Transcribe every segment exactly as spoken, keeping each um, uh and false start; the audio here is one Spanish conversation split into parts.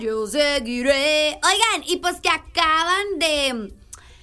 Yo seguiré. Oigan, y pues que acaban de...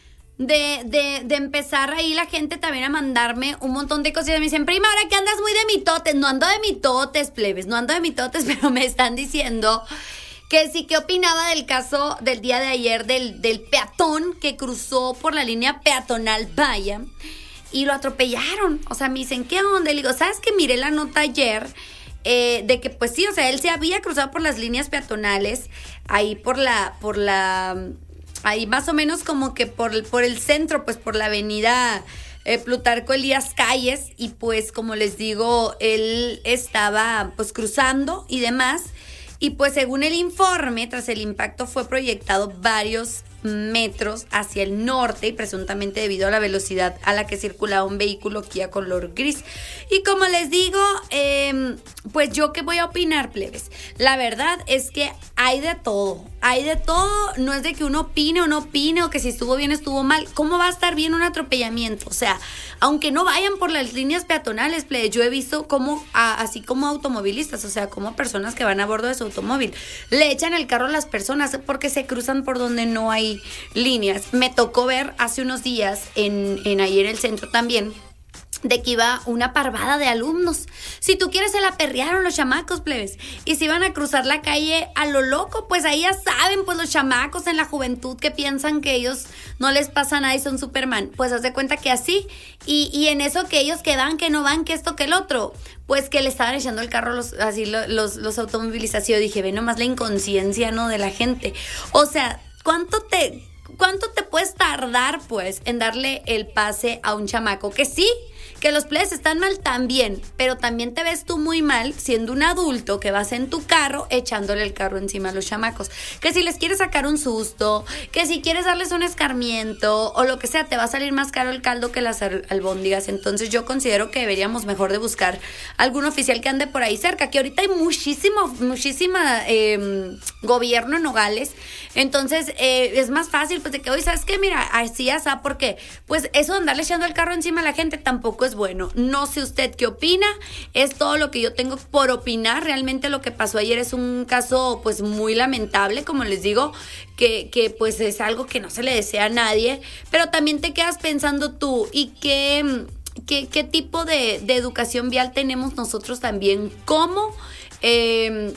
De, de, de empezar ahí la gente también a mandarme un montón de cosas. Me dicen, prima, ahora que andas muy de mitotes. No ando de mitotes, plebes, no ando de mitotes, pero me están diciendo que sí, que opinaba del caso del día de ayer del, del peatón que cruzó por la línea peatonal Vaya y lo atropellaron. O sea, me dicen, ¿qué onda? Le digo, ¿sabes que miré la nota ayer? Eh, de que pues sí, o sea, él se había cruzado por las líneas peatonales ahí por la, por la... ahí más o menos como que por, por el centro, pues por la avenida eh, Plutarco Elías Calles, y pues como les digo, él estaba pues cruzando y demás, y pues según el informe, tras el impacto fue proyectado varios metros hacia el norte y presuntamente debido a la velocidad a la que circulaba un vehículo Kia color gris. Y como les digo, eh, pues yo qué voy a opinar, plebes. La verdad es que hay de todo, hay de todo. No es de que uno opine o no opine, o que si estuvo bien, estuvo mal. ¿Cómo va a estar bien un atropellamiento? O sea, aunque no vayan por las líneas peatonales, plebes, yo he visto como, a, así como automovilistas, o sea, como personas que van a bordo de su automóvil, le echan el carro a las personas porque se cruzan por donde no hay líneas. Me tocó ver hace unos días en, en ahí en el centro también, de que iba una parvada de alumnos. Si tú quieres, se la perrearon los chamacos, plebes, y se iban a cruzar la calle a lo loco. Pues ahí ya saben, pues los chamacos en la juventud que piensan que ellos no les pasa nada y son Superman, pues haz de cuenta que así, y, y en eso que ellos que van, que no van, que esto, que el otro, pues que le estaban echando el carro los, así los, los, los automovilistas. Y yo dije, ve nomás la inconsciencia, ¿no?, de la gente. O sea, ¿cuánto te, cuánto te puedes tardar, pues, en darle el pase a un chamaco? Que sí, que los plebes están mal también, pero también te ves tú muy mal siendo un adulto que vas en tu carro echándole el carro encima a los chamacos. Que si les quieres sacar un susto, que si quieres darles un escarmiento o lo que sea, te va a salir más caro el caldo que las albóndigas. Entonces yo considero que deberíamos mejor de buscar algún oficial que ande por ahí cerca, que ahorita hay muchísimo, muchísima eh, gobierno en Nogales. Entonces eh, es más fácil, pues, de que hoy, ¿sabes qué? Mira, así, así, porque pues eso de andarle echando el carro encima a la gente tampoco es bueno. No sé usted qué opina, es todo lo que yo tengo por opinar. Realmente lo que pasó ayer es un caso pues muy lamentable, como les digo, que, que pues es algo que no se le desea a nadie, pero también te quedas pensando tú, ¿y qué, qué, qué tipo de, de educación vial tenemos nosotros también como... Eh,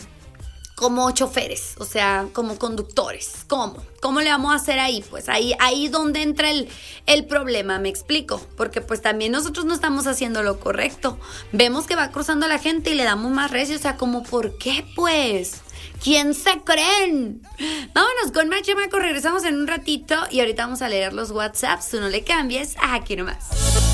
como choferes, o sea, como conductores? ¿Cómo? ¿Cómo le vamos a hacer ahí? Pues ahí, ahí donde entra el, el problema, me explico. Porque pues también nosotros no estamos haciendo lo correcto. Vemos que va cruzando la gente y le damos más recio, o sea, como, ¿por qué, pues? ¿Quién se creen? Vámonos con más, chamaco, regresamos en un ratito y ahorita vamos a leer los WhatsApps. Tú no le cambies, aquí nomás.